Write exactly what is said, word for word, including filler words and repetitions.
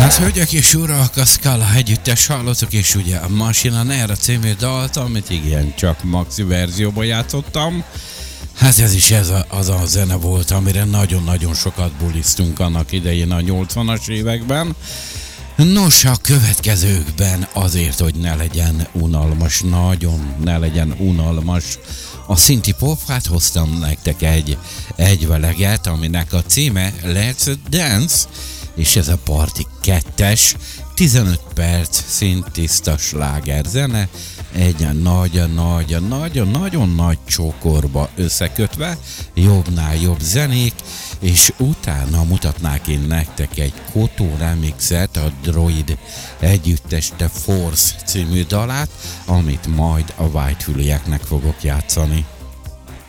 Hát hölgyek és urak, a Scala együttes hallottuk, és ugye a Machina Nera című dalt, amit igen, csak maxi verzióban játszottam. Hát ez is ez a, az a zene volt, amire nagyon-nagyon sokat bulisztunk annak idején a nyolcvanas években. Nos, a következőkben azért, hogy ne legyen unalmas, nagyon ne legyen unalmas a szinti pop, hát hoztam nektek egy egyveleget, aminek a címe Let's Dance, és ez a Party kettes, tizenöt perc szintiszta slágerzene, egy nagy-nagy-nagyon nagy csokorba összekötve, jobbnál jobb zenék, és utána mutatnák én nektek egy Koto remixet, a Droid együttes The Force című dalát, amit majd a White Hülieknek fogok játszani.